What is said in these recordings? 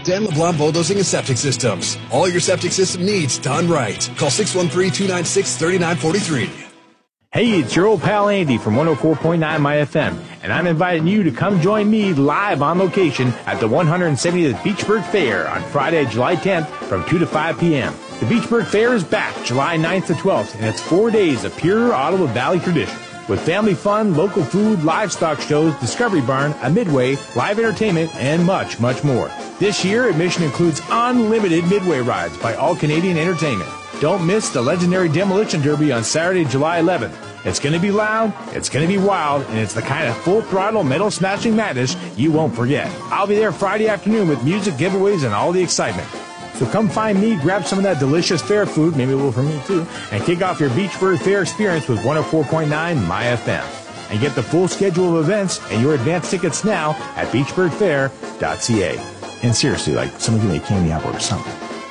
Dan LeBlanc Bulldozing and Septic Systems. All your septic system needs done right. Call 613-296-3943. Hey, it's your old pal Andy from 104.9 My FM, and I'm inviting you to come join me live on location at the 170th Beachburg Fair on Friday, July 10th from 2 to 5 p.m. The Beachburg Fair is back July 9th to 12th, and it's 4 days of pure Ottawa Valley tradition. With family fun, local food, livestock shows, Discovery Barn, a Midway, live entertainment, and much, much more. This year, admission includes unlimited Midway rides by All Canadian Entertainment. Don't miss the legendary Demolition Derby on Saturday, July 11th. It's going to be loud, it's going to be wild, and it's the kind of full-throttle metal-smashing madness you won't forget. I'll be there Friday afternoon with music, giveaways, and all the excitement. So come find me, grab some of that delicious fair food, maybe a little for me too, and kick off your Beachburg Fair experience with 104.9 My FM. And get the full schedule of events and your advance tickets now at beachburgfair.ca. And seriously, like, someone give me a candy apple or something.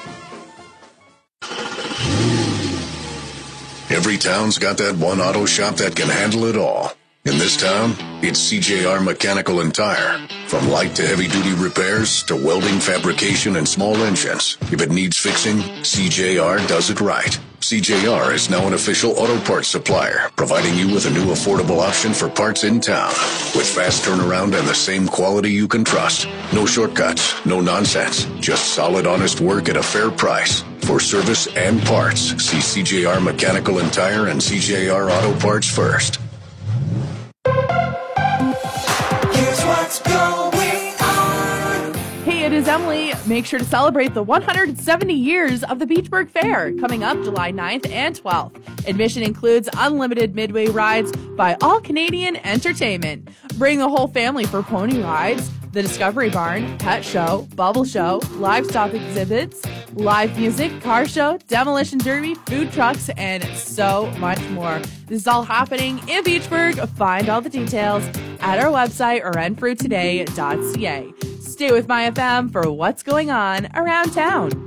Every town's got that one auto shop that can handle it all. In this town, it's CJR Mechanical and Tire. From light to heavy-duty repairs to welding, fabrication, and small engines. If it needs fixing, CJR does it right. CJR is now an official auto parts supplier, providing you with a new affordable option for parts in town. With fast turnaround and the same quality you can trust. No shortcuts, no nonsense. Just solid, honest work at a fair price. For service and parts, see CJR Mechanical and Tire and CJR Auto Parts first. Here's what's going on. Hey, it is Emily. Make sure to celebrate the 170 years of the Beachburg Fair coming up July 9th and 12th. Admission includes unlimited Midway rides by All Canadian Entertainment. Bring the whole family for pony rides, the Discovery Barn, pet show, bubble show, livestock exhibits, live music, car show, demolition derby, food trucks, and so much more. This is all happening in Beachburg. Find all the details at our website or renfruitoday.ca. Stay with My FM for what's going on around town.